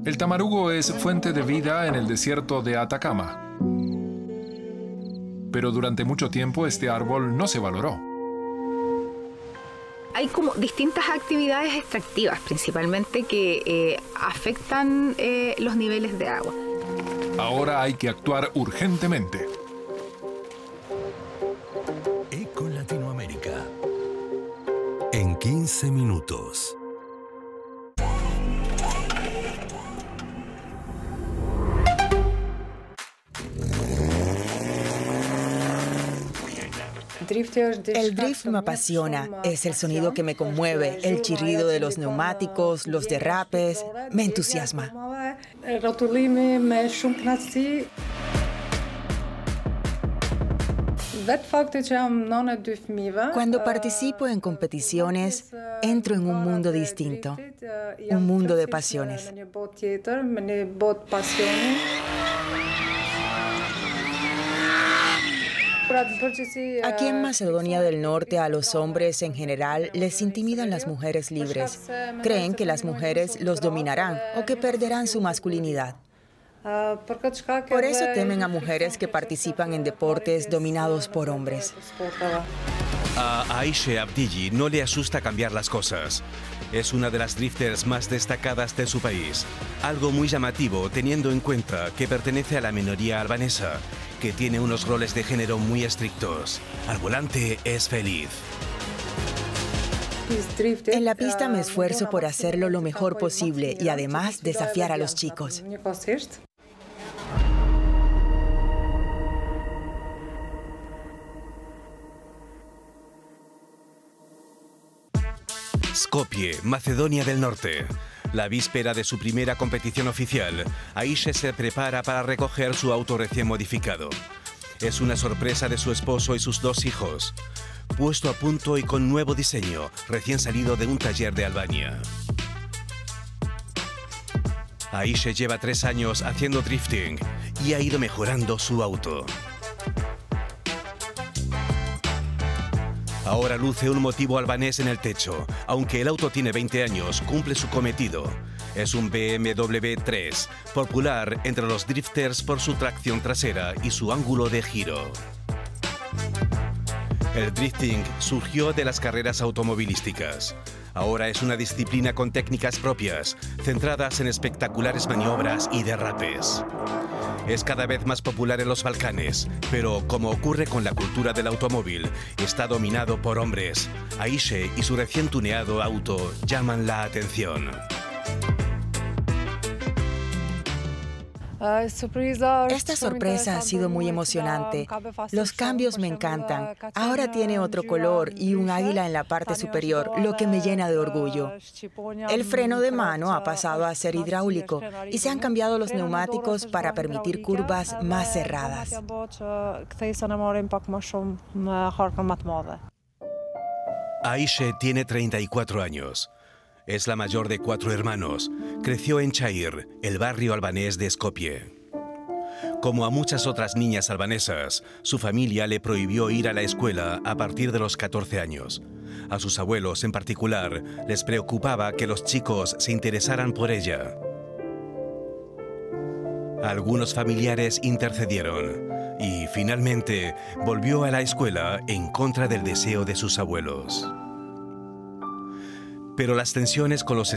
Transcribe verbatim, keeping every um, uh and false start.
El tamarugo es fuente de vida en el desierto de Atacama. Pero durante mucho tiempo este árbol no se valoró. Hay como distintas actividades extractivas, principalmente, que eh, afectan eh, los niveles de agua. Ahora hay que actuar urgentemente. Eco Latinoamérica. En quince minutos. El drift me apasiona, es el sonido que me conmueve, el chirrido de los neumáticos, los derrapes, me entusiasma. Cuando participo en competiciones, entro en un mundo distinto, un mundo de pasiones. Aquí en Macedonia del Norte a los hombres en general les intimidan las mujeres libres. Creen que las mujeres los dominarán o que perderán su masculinidad. Por eso temen a mujeres que participan en deportes dominados por hombres. A Ayşe Abdilli no le asusta cambiar las cosas. Es una de las drifters más destacadas de su país. Algo muy llamativo teniendo en cuenta que pertenece a la minoría albanesa, que tiene unos roles de género muy estrictos. Al volante es feliz. En la pista me esfuerzo por hacerlo lo mejor posible y además desafiar a los chicos. Skopje, Macedonia del Norte. La víspera de su primera competición oficial, Ayşe se prepara para recoger su auto recién modificado. Es una sorpresa de su esposo y sus dos hijos. Puesto a punto y con nuevo diseño, recién salido de un taller de Albania. Ayşe lleva tres años haciendo drifting y ha ido mejorando su auto. Ahora luce un motivo albanés en el techo. Aunque el auto tiene veinte años, cumple su cometido. Es un B M W tres, popular entre los drifters por su tracción trasera y su ángulo de giro. El drifting surgió de las carreras automovilísticas. Ahora es una disciplina con técnicas propias, centradas en espectaculares maniobras y derrapes. Es cada vez más popular en los Balcanes, pero como ocurre con la cultura del automóvil, está dominado por hombres. Ayşe y su recién tuneado auto llaman la atención. Esta sorpresa ha sido muy emocionante. Los cambios me encantan. Ahora tiene otro color y un águila en la parte superior, lo que me llena de orgullo. El freno de mano ha pasado a ser hidráulico y se han cambiado los neumáticos para permitir curvas más cerradas. Ayşe tiene treinta y cuatro años. Es la mayor de cuatro hermanos. Creció en Çayır, el barrio albanés de Skopje. Como a muchas otras niñas albanesas, su familia le prohibió ir a la escuela a partir de los catorce años. A sus abuelos, en particular, les preocupaba que los chicos se interesaran por ella. Algunos familiares intercedieron y, finalmente, volvió a la escuela en contra del deseo de sus abuelos. Pero las tensiones con los